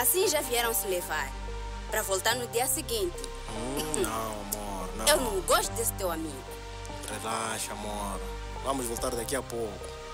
Assim já vieram se levar. Para voltar no dia seguinte. Não, amor, não. Eu não gosto desse teu amigo. Relaxa, amor. Vamos voltar daqui a pouco.